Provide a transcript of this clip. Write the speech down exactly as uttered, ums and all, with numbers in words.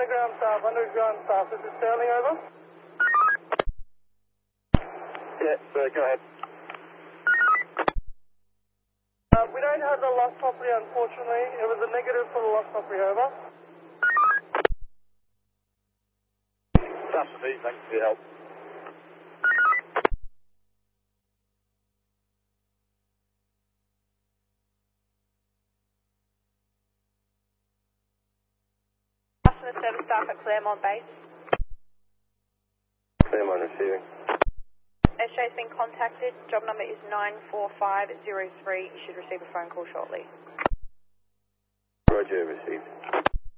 ground staff, under ground staff. This is Sterling, over. Yeah, uh, go ahead. Uh, we don't have the lost property, unfortunately. It was a negative for the lost property, over. That's me, thanks for your help. Customer service staff at Claremont Base. Claremont receiving. S J's been contacted. Job number is nine four five zero three. You should receive a phone call shortly. Roger, received.